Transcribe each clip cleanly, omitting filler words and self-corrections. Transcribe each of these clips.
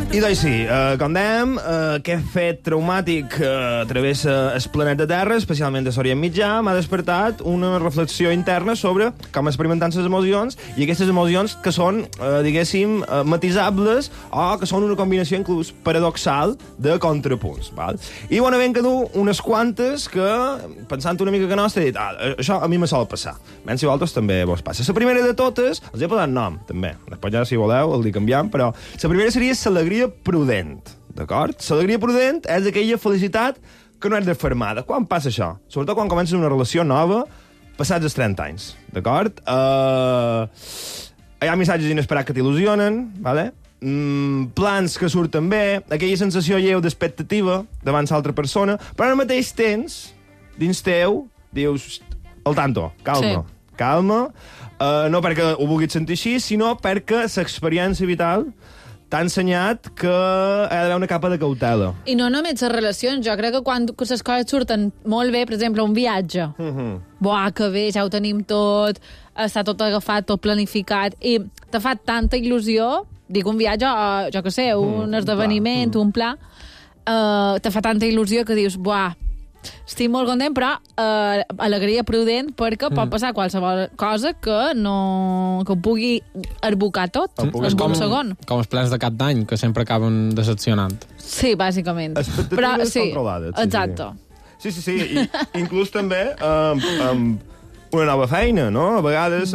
I doncs sí, com dèiem, aquest fet traumàtic travessa el planeta Terra, especialment a l'Orient Mitjà, m'ha despertat una reflexió interna sobre com experimentant les emocions i aquestes emocions que són, diguéssim, matisables o que són una combinació inclús paradoxal de contrapunts. Val? I bueno, ben que du unes quantes que, pensant una mica que no, he dit, això a mi me sol passar. Ben, si vosaltres també vos passa. La primera de totes, els he posat nom, també. Després ja, si voleu, el dic canviant, però la primera seria l'alegria prudent, d'acord? L'alegria prudent és aquella felicitat que no és desfermada. Quan passa això? Sobretot quan comences una relació nova, passats els 30 anys, d'acord? Hi ha missatges inesperats que t'il·lusionen, ¿vale? Plans que surten bé, aquella sensació lleu d'expectativa davant l'altra persona, però al mateix temps, dins teu, dius, al tanto, calma, sí. Calma, no perquè ho vulguis sentir així, sinó perquè l'experiència vital t'ha ensenyat que ha d'haver una capa de cautela. I no només les relacions, jo crec que quan les coses surten molt bé, per exemple, un viatge, buah, que bé, ja ho tenim tot, està tot agafat, tot planificat, i t'ha fet tanta il·lusió, dic un viatge, o jo què sé, un esdeveniment, un pla, t'ha fet tanta il·lusió que dius, buah, estic molt content, però alegria prudent, perquè pot passar qualsevol cosa que ho pugui arbocar tot en un segon. Com els plans de cap d'any, que sempre acaben decepcionant. Sí, bàsicament. Expectatives controlades. Exacte. Sí. I inclús també amb una nova feina, no? A vegades,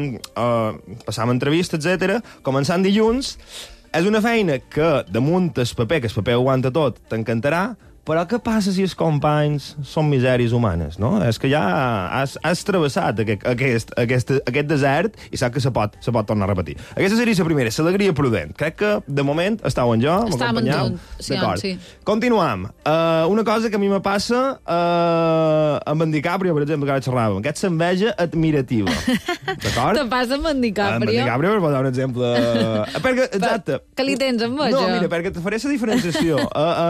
passam entrevistes, etc. Començant dilluns, és una feina que, damunt el paper, que el paper ho aguanta tot, t'encantarà, però què passa si els companys són misèries humanes, no? És que ja has travessat aquest desert i saps que se pot tornar a repetir. Aquesta seria la primera, l'alegria prudent. Crec que, de moment, estàu en jo, m'acompanyeu. D'acord. Sí. Continuam. Una cosa que a mi me passa amb en DiCaprio, per exemple, que ara xerràvem, que és l'enveja admirativa. D'acord? Te passa amb en DiCaprio? Amb en DiCaprio, per posar un exemple... Perquè, exacte. Que li tens enveja? No, mira, perquè te faré la diferenciació.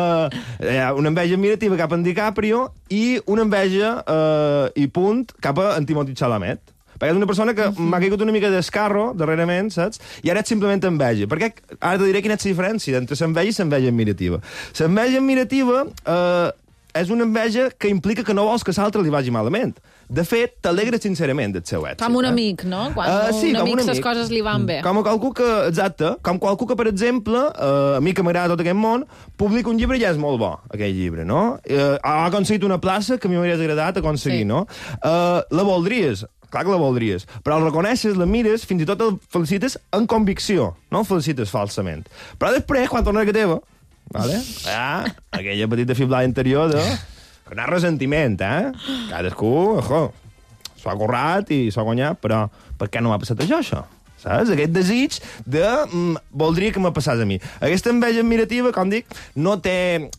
Una enveja admirativa cap a en DiCaprio i una enveja i punt cap a en Timothée Chalamet. Perquè és una persona que m'ha caigut una mica d'escarro darrerament, saps? I ara és simplement enveja. Perquè ara te diré quina és la diferència entre l'enveja i l'enveja admirativa. L'enveja admirativa és una enveja que implica que no vols que l'altre li vagi malament. De fet, t'alegra sincerament del seu èxit. Com un amic, no? Quan un amic les coses li van bé. Com qualcú que, exacte, per exemple, a mi que m'agrada tot aquest món, publica un llibre i ja és molt bo, aquell llibre, no? Ha aconseguit una plaça que a mi m'hauria agradat aconseguir, sí. No? La voldries, clar que la voldries, però el reconeixes, la mires, fins i tot el felicites en convicció, no el felicites falsament. Però després, quan torna a casa teva, vale? Aquella petita fiblada interior de... anar ressentiment, Cadascú, s'ho ha currat i s'ho ha guanyat, però per què no m'ha passat això? Saps? Aquest desig de... voldria que me passés a mi. Aquesta enveja admirativa, com dic, no té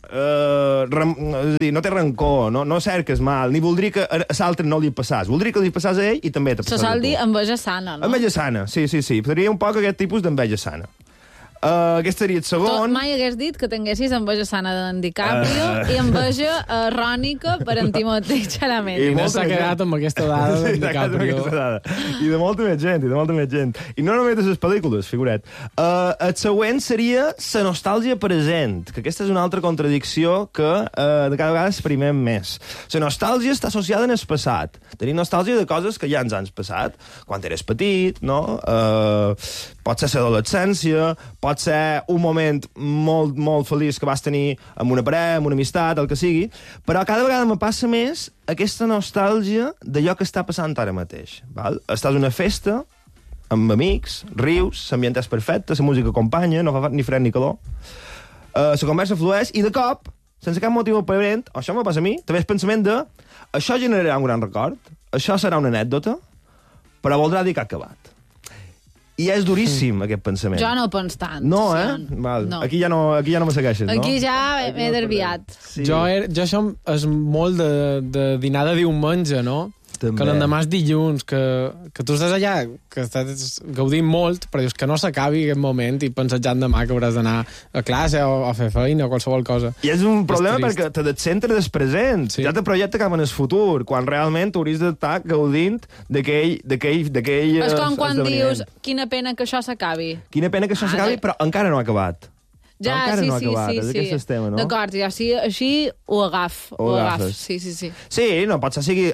rancor, no cerques mal, ni voldria que a l'altre no li passàs. Voldria que li passàs a ell i també te passàs a tu. Se sol dir enveja sana, no? Enveja sana, sí. Seria un poc aquest tipus d'enveja sana. Aquest seria el segon. Mai hagués dit que tinguessis enveja sana d'en DiCaprio i enveja errònica per en Timothée Chalamet. I s'ha quedat amb aquesta dada d'en DiCaprio. I de molta més gent. I no només de les pel·lícules, figuret. El següent seria la nostàlgia present, que aquesta és una altra contradicció que de cada vegada exprimem més. La nostàlgia està associada en el passat. Tenim nostàlgia de coses que ja ens han passat. Quan eres petit, no? Pot ser l'adolescència, pot ser un moment molt, molt feliç que vas tenir amb una parella, amb una amistat, el que sigui, però cada vegada me passa més aquesta nostàlgia d'allò que està passant ara mateix. Val? Estàs a una festa, amb amics, rius, l'ambient és perfecte, la música acompanya, no fa ni fred ni calor, la conversa flueix, i de cop, sense cap motiu aparent, això me passa a mi, també és pensament de això generarà un gran record, això serà una anècdota, però voldrà dir que ha acabat. I és duríssim, aquest pensament. Jo no pens tant. No, Val. No. Aquí ja no me segueixes, no? Aquí ja m'he derviat. Sí. Jo això és molt de dinar de diumenge, no? També. Que l'endemà és dilluns, que tu estàs allà, que estàs gaudint molt, però dius que no s'acabi aquest moment i penses ja demà que hauràs d'anar a classe o a fer feina o qualsevol cosa. I és un problema perquè te descentres del present, sí. Ja te projecta cap en el futur, quan realment hauries d'estar gaudint d'aquell és com quan dius, quina pena que això s'acabi. Quina pena que això s'acabi, però encara no ha acabat. Ja, encara sí, no ha sí, acabat, sí, és sí. aquest sistema, no? D'acord, ja, així ho agaf. Ho agafes. Sí. Sí, no, pot ser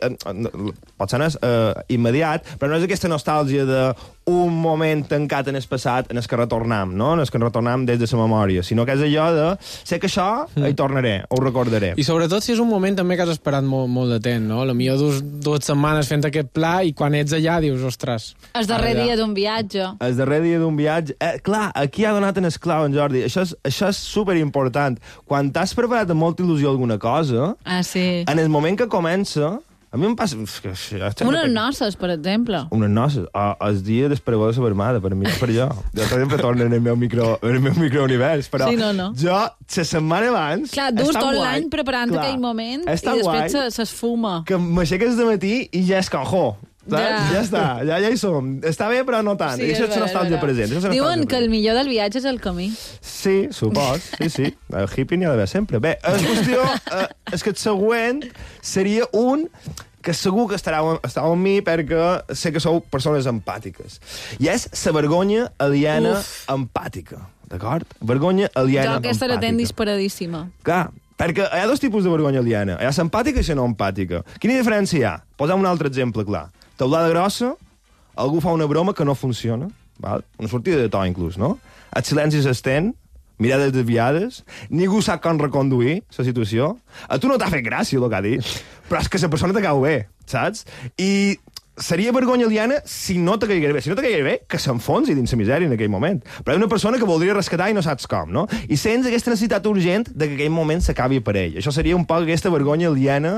immediat, però no és aquesta nostàlgia d'un moment tancat en el passat en el que retornam, no? En el que retornam des de la memòria, sinó que és allò de sé que això hi tornaré, ho recordaré. I sobretot si és un moment també que has esperat molt de temps, no? Potser dues setmanes fent aquest pla i quan ets allà dius, ostres... El darrer dia d'un viatge. El darrer dia d'un viatge... Clar, aquí ha donat en esclau, en Jordi. Això és superimportant. Quan t'has preparat amb molta il·lusió alguna cosa, sí. en el moment que comença... A mi em passa... Unes noces, per exemple. Unes noces. El dia d'esperador de la Vermada, per mi, per jo. Jo sempre torno en el meu microunivers, però sí, no. jo, la setmana abans... Clar, dus tot l'any preparant aquell moment i després s'esfuma. Que m'aixeques de matí i ja és canjó. Ja està, ja hi som. Està bé, però no tant. Sí, això és nostàlgia present. Diuen que el millor del viatge és el camí. Sí, supos. Sí. El hippie n'hi ha d'haver sempre. Bé, la qüestió és que el següent seria un que segur que estàveu amb mi perquè sé que sou persones empàtiques. I és la vergonya aliena empàtica. D'acord? Vergonya aliena empàtica. Jo aquesta la tenc disparadíssima. Clar, perquè hi ha dos tipus de vergonya aliena. Hi ha l'empàtica i la no empàtica. Quina diferència hi ha? Posem un altre exemple clar. Taulada grossa, algú fa una broma que no funciona, val? Una sortida de to inclús, no? El silenci s'estén, mirades desviades, ningú sap com reconduir la situació. A tu no t'ha fet gràcia el que ha dit, però és que la persona te cau bé, saps? I seria vergonya aliena si no te caigués bé. Si no te caigués bé, que s'enfonsi dins la misèria en aquell moment. Però hi ha una persona que voldria rescatar i no saps com, no? I sents aquesta necessitat urgent de que aquell moment s'acabi per ell. Això seria un poc aquesta vergonya aliena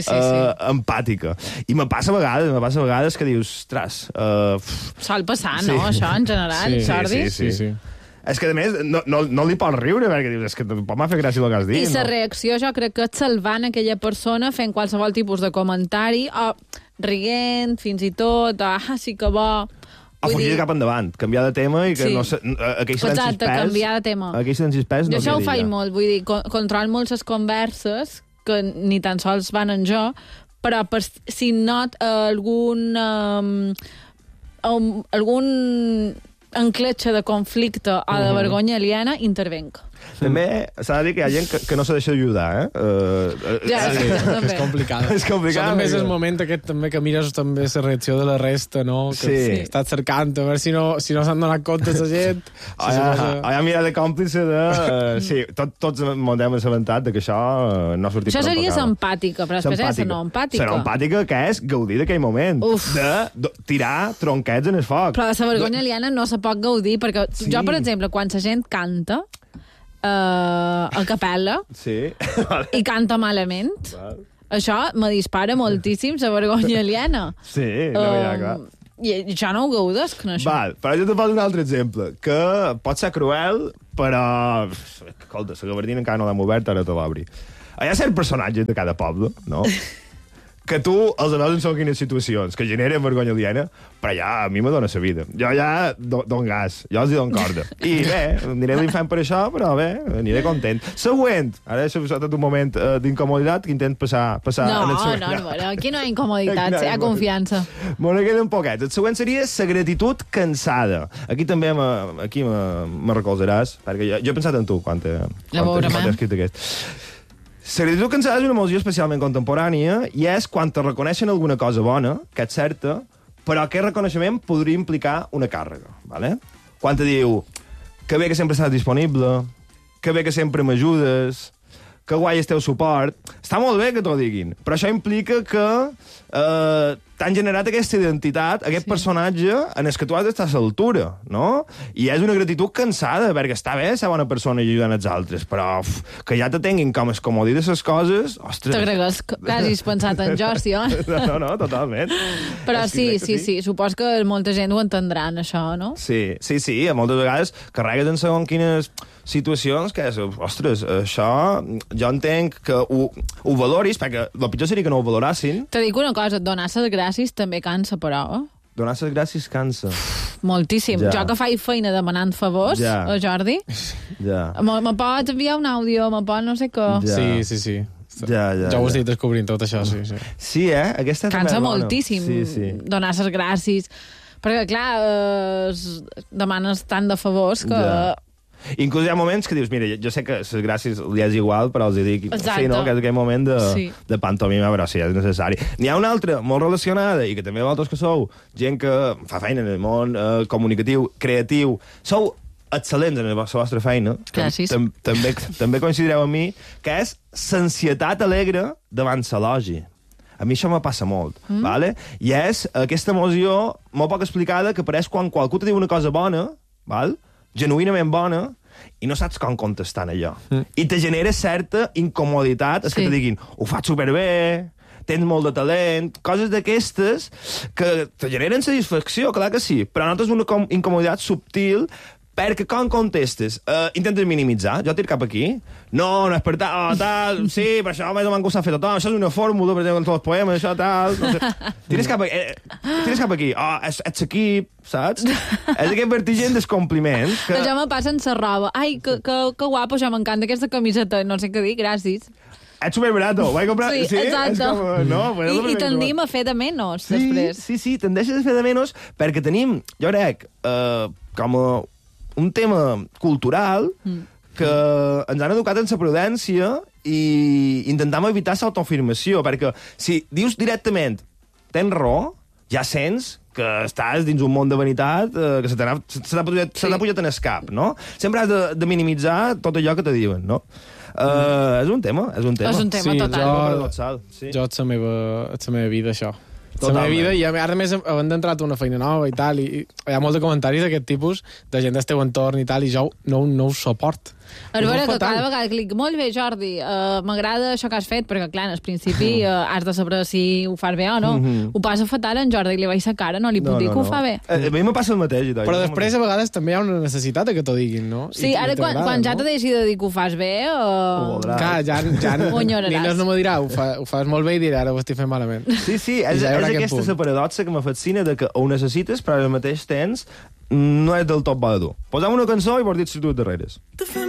empàtica. I me passa a vegades que dius, ostres... Sol passar, no? Això, en general, Jordi? Sí. És que, a més, no li pots riure, perquè dius, és que tampoc m'ha fet gràcia el que has dit. I la reacció, jo crec que és salvant aquella persona fent qualsevol tipus de comentari o rient, fins i tot, sí que bo... O fugir cap endavant, canviar de tema i que no sé... Exacte, canviar de tema. Aquell silenci espès no... Jo això ho faig molt, vull dir, control molt les converses, que ni tan sols van en jo, però si not algun encletxa de conflicte o de vergonya aliena, intervenc. També s'ha de dir que hi ha gent que no se deixa ajudar, és complicat. És complicat. Això també és el moment aquest també que mires també la reacció de la resta, no? Que estàs cercant, a veure si no s'han donat compte la gent. Hi ha mirat de còmplice de... Sí, tots ens hem assabentat que això no ha sortit per un Això seria l'empàtica, però després és la no empàtica. La no empàtica, que és gaudir d'aquell moment. De tirar tronquets en el foc. Però la vergonya aliena no se pot gaudir, perquè jo, per exemple, quan la gent canta a capella i canta malament, això me dispara moltíssim la vergonya aliena. Sí, no, clar. I això no ho gaudesc, no, això. Val, però jo te poso un altre exemple, que pot ser cruel, però... Escolta, la gabardina encara no l'hem obert, ara te l'obri. Hi ha cert personatge de cada poble, no? Que tu els adors en quines situacions, que generen vergonya aliena, però ja a mi me dona la vida. Jo ja don gas, jo els hi don corda. I bé, aniré l'infant per això, però bé, aniré content. Següent, ara he tot un moment d'incomoditat que intent passar en el següent. No, aquí no hi ha incomoditat, hi ha confiança. Me queden poquets. El següent seria la gratitud cansada. Aquí també me recolzaràs, perquè jo he pensat en tu quan he escrit aquest. La gratitud cansada és una emoció especialment contemporània i és quan te reconeixen alguna cosa bona, que és certa, però aquest reconeixement podria implicar una càrrega. ¿Vale? Quan te diu que bé que sempre estàs disponible, que bé que sempre m'ajudes, que guai el teu suport... Està molt bé que t'ho diguin, però això implica que t'han generat aquesta identitat, aquest personatge en el que tu has d'estar a l'altura, no? I és una gratitud cansada, perquè està bé ser bona persona i ajudant els altres, però que ja te tinguin com es comodí de les coses, ostres... T'agregues que hagis pensat en jo, sí, No, totalment. Però sí, supos que molta gent ho entendran, això, no? Sí, moltes vegades carregues en segons quines situacions que és, ostres, això jo entenc que ho valoris, perquè el pitjor seria que no ho valorassin. Te dic una cosa, donar les gràcies també cansa, però... Donar les gràcies cansa. Moltíssim. Jo que faig feina demanant favors, Jordi, me pot enviar un àudio, me pot no sé què. Sí. Ja ho has dit descobrint tot això, sí. Sí, aquesta és cansa moltíssim donar les gràcies, perquè, clar, demanes tant de favors que... Inclús hi ha moments que dius, mira, jo sé que les gràcies li és igual, però els dic, sí, no?, que és aquell moment de pantomima, però sí, és necessari. N'hi ha una altra molt relacionada, i que també vosaltres que sou gent que fa feina en el món comunicatiu, creatiu, sou excel·lents en la vostra feina, també coincidireu amb mi, que és l'ansietat alegre davant l'elogi. A mi això me passa molt, vale? I és aquesta emoció molt poc explicada que apareix quan qualcú te diu una cosa bona, val?, genuïnament bona, i no saps com contestar en allò. I te genera certa incomoditat, és que te diguin, ho faig superbé, tens molt de talent, coses d'aquestes que te generen satisfacció, clar que sí, però notes una incomoditat subtil perquè com contestes, intentes minimitzar, jo tiro cap aquí, no és per tal, sí, per això més o menys ho s'ha fet tothom, això és una fórmula, per exemple, amb tots els poemes, això, tal, no sé. Tires cap aquí, ets equip, saps? És aquest vertigen dels compliments. Això me passa en la roba. Ai, que guapo, això m'encanta aquesta camiseta, no sé què dir, gràcies. Ets superbarato, ho vaig comprar... Sí, exacte. I tendim a fer de menys, després. Sí, tendeixes a fer de menys perquè tenim, jo crec, com a un tema cultural que ens han educat en la prudència i intentam evitar l'autoafirmació, perquè si dius directament tens raó, ja sents que estàs dins un món de vanitat que se t'ha pujat en el cap, no? Sempre has de minimitzar tot allò que te diuen, no? És un tema. És un tema total. Jo et la meva vida, això. La meva vida, i ara més havent d'entrat una feina nova i tal, i hi ha molts de comentaris d'aquest tipus, de gent del teu entorn i tal, i jo no ho suport. A veure, que cada vegada que li dic, molt bé, Jordi, m'agrada això que has fet, perquè, clar, al principi has de saber si ho fas bé o no. Ho passa fatal en Jordi, li vaig la cara, no li puc dir que ho fa bé. A mi me passa el mateix. Però després, a vegades, també hi ha una necessitat que t'ho diguin, no? Sí, ara quan ja t'he decidit de dir que ho fas bé, clar, ja Nines no me dirà, ho fas molt bé, i dirà, ara ho estic fent malament. Sí, és aquesta paradoxa que me fascina de que ho necessites, però al mateix temps no és del tot bo de tu. Posem una cançó i vos dit si tu et darreres.